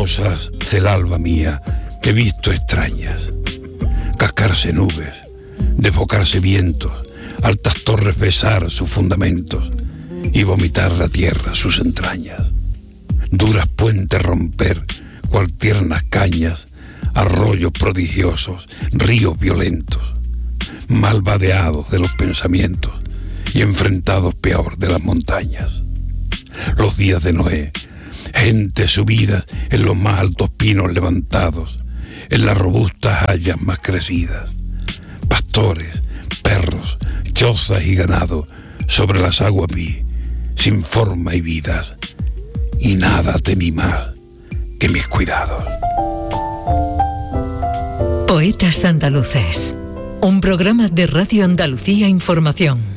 Cosas del alba mía he visto extrañas. Cascarse nubes, desbocarse vientos, altas torres besar sus fundamentos y vomitar la tierra sus entrañas. Duras puentes romper, cual tiernas cañas, arroyos prodigiosos, ríos violentos, malvadeados de los pensamientos y enfrentados peor de las montañas. Los días de Noé, gente subida en los más altos pinos levantados, en las robustas hayas más crecidas, pastores, perros, chozas y ganado sobre las aguas vi, sin forma y vidas, y nada temí más que mis cuidados. Poetas Andaluces, un programa de Radio Andalucía Información.